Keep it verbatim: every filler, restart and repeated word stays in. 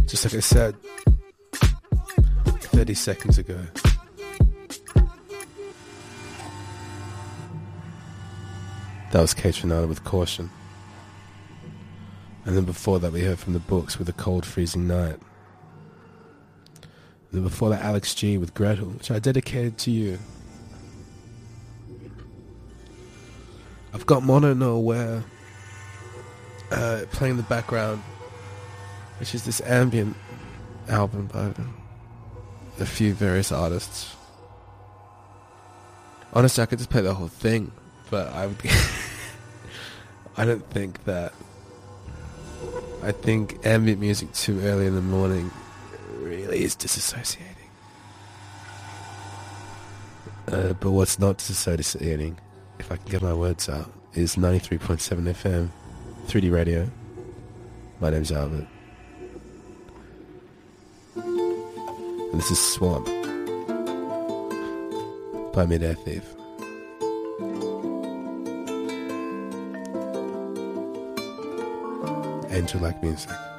Just like I said thirty seconds ago. That was Kate Renata with Caution. And then before that we heard from the Books with A Cold Freezing Night. And then before that Alex G with Gretel, which I dedicated to you. I've got Mono Nowhere uh, playing in the background, which is this ambient album by a few various artists. Honestly, I could just play the whole thing, but I would. I don't think that. I think ambient music too early in the morning really is disassociating. Uh, but what's not disassociating, if I can get my words out, is ninety-three point seven F M, three D radio. My name's Albert. And this is Swamp by Mid-Air Thief. Angel-like music.